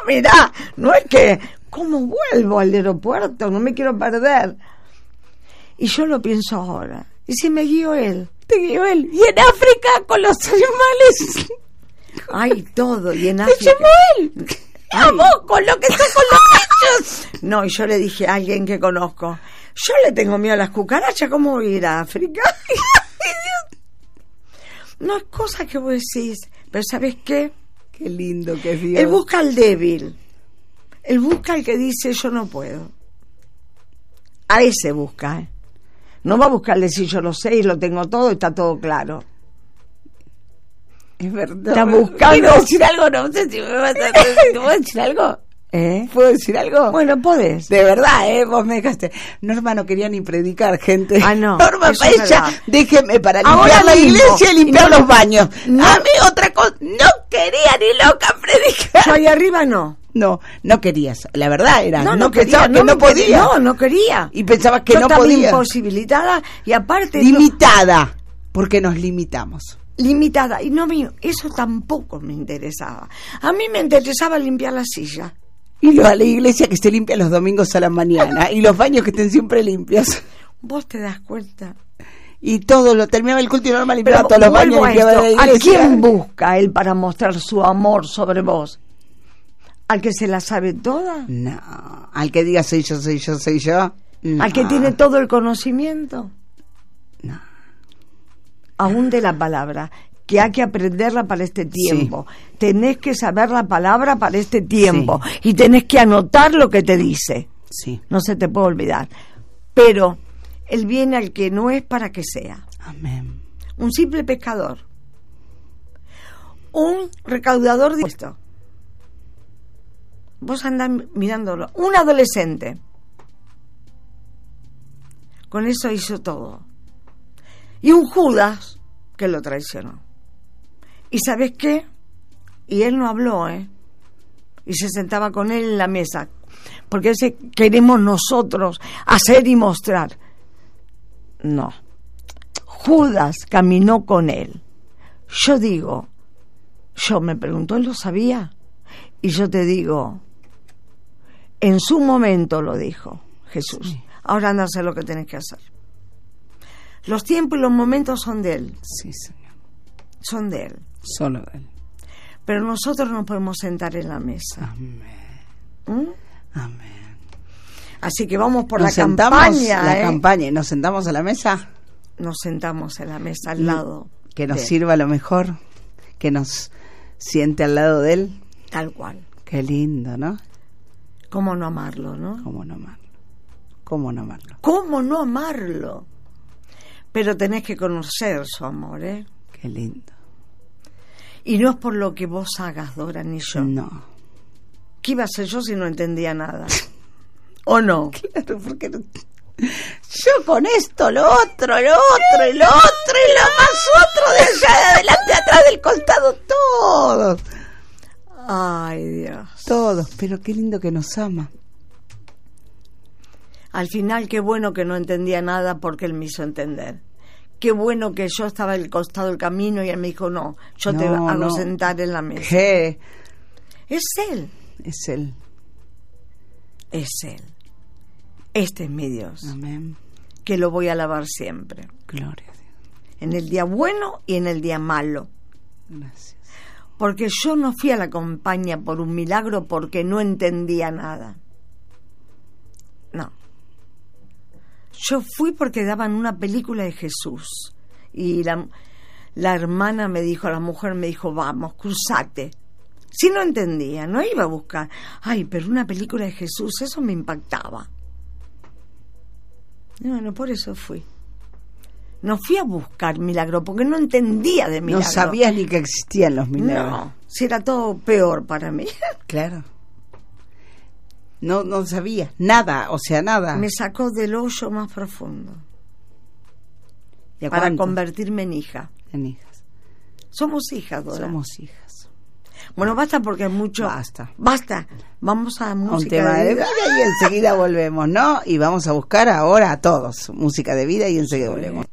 mirá, no es que, ¿cómo vuelvo al aeropuerto? No me quiero perder. Y yo lo pienso ahora. ¿Y si me guió él? Te guió él. Y en África con los animales. Ay, todo. Y en África. Te llevó él. A vos, con lo que está con los bichos. No, y yo le dije a alguien que conozco, yo le tengo miedo a las cucarachas, ¿cómo voy a ir a África? No es cosa que vos decís, pero ¿sabés qué? Qué lindo que es Dios. Él busca al débil. Él busca al que dice yo no puedo. A ese busca, ¿eh? No va a buscar decir yo lo sé y lo tengo todo y está todo claro. Es verdad. Está buscando. ¿Puedo decir algo? No sé si me vas a... ¿Puedo decir algo? ¿Puedo decir algo? Bueno, podés. De verdad, vos me dejaste. Norma no quería ni predicar, gente. Ah, no. Norma, Eso es ella, verdad. déjeme para Ahora limpiar la mismo. iglesia y limpiar No, los baños. no. A mí otra cosa, no quería ni loca predicar. Yo ahí arriba no. No querías. La verdad era, No pensaba quería, que no podía. No quería. Y pensabas que yo no estaba podía. imposibilitada y aparte... Limitada, porque nos limitamos. Limitada. Y no eso tampoco me interesaba. A mí me interesaba limpiar la silla. Y a la iglesia que esté limpia los domingos a la mañana. Y los baños que estén siempre limpios. ¿Vos te das cuenta? Y todo lo terminaba el culto y Norma limpiaba Pero todos los baños, vuelvo a limpiaba la esto. ¿A iglesia. quién busca él para mostrar su amor sobre vos? ¿Al que se la sabe toda? No, al que diga soy yo, soy yo, soy yo. No. ¿Al que tiene todo el conocimiento? No. Aún de la palabra, que hay que aprenderla para este tiempo. Sí. Tenés que saber la palabra para este tiempo. Sí. Y tenés que anotar lo que te dice. Sí. No se te puede olvidar. Pero él viene al que no es para que sea. Amén. Un simple pescador. Un recaudador de esto. Vos andás mirándolo. Un adolescente. Con eso hizo todo. Y un Judas que lo traicionó. ¿Y sabés qué? Y él no habló, y se sentaba con él en la mesa. Porque ese queremos nosotros hacer y mostrar. No. Judas caminó con él. Yo me preguntó, ¿él lo sabía? Y yo te digo, en su momento lo dijo Jesús. Sí. Ahora anda a hacer lo que tenés que hacer. Los tiempos y los momentos son de él. Sí, Señor. Son de él. Solo de él. Pero nosotros nos podemos sentar en la mesa. Amén. Amén. Así que vamos por la campaña. La campaña. ¿Nos sentamos a la mesa? Nos sentamos en la mesa al lado. Que nos sirva lo mejor. Que nos siente al lado de él. Tal cual. Qué lindo, ¿no? ¿Cómo no amarlo, no? ¿Cómo no amarlo? ¿Cómo no amarlo? ¿Cómo no amarlo? Pero tenés que conocer su amor, Qué lindo. Y no es por lo que vos hagas, Dora, ni yo. No. ¿Qué iba a hacer yo si no entendía nada? ¿O no? Claro, porque no... Yo con esto, lo otro, y lo más otro, de allá, de adelante, atrás, del costado, todos. Ay, Dios. Todos, pero qué lindo que nos ama. Al final, qué bueno que no entendía nada porque él me hizo entender. Qué bueno que yo estaba al costado del camino y él me dijo, no, yo te hago sentar en la mesa. ¿Qué? Es él. Es él. Es él. Este es mi Dios. Amén. Que lo voy a alabar siempre. Gloria a Dios. En el día bueno y en el día malo. Gracias. Porque yo no fui a la campaña por un milagro porque no entendía nada. No. Yo fui porque daban una película de Jesús. Y la hermana me dijo, la mujer me dijo, vamos, cruzate. Si no entendía, no iba a buscar. Ay, pero una película de Jesús, eso me impactaba. Bueno, por eso fui. No fui a buscar milagro, porque no entendía de milagro. No sabías ni que existían los milagros. No, si era todo peor para mí. Claro. No sabía nada, o sea, nada. Me sacó del hoyo más profundo. ¿Y para convertirme en hija. En hijas. Somos hijas, Dora. Somos hijas. Bueno, basta porque es mucho. Basta. Vamos a música un tema de vida y enseguida volvemos, ¿no? Y vamos a buscar ahora a todos música de vida y enseguida volvemos.